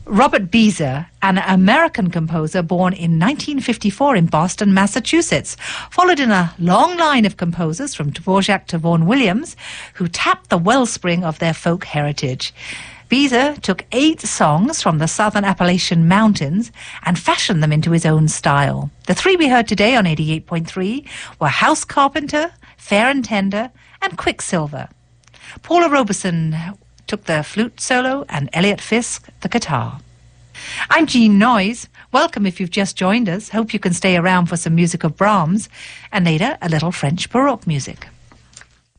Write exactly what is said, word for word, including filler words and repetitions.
Robert Beezer, an American composer born in nineteen fifty-four in Boston, Massachusetts, followed in a long line of composers from Dvorak to Vaughan Williams, who tapped the wellspring of their folk heritage. Beezer took eight songs from the southern Appalachian Mountains and fashioned them into his own style. The three we heard today on eighty-eight point three were House Carpenter, Fair and Tender, and Quicksilver. Paula Robeson took the flute solo and Elliot Fisk the guitar. I'm Jean Noyes. Welcome if you've just joined us. Hope you can stay around for some music of Brahms and later a little French Baroque music.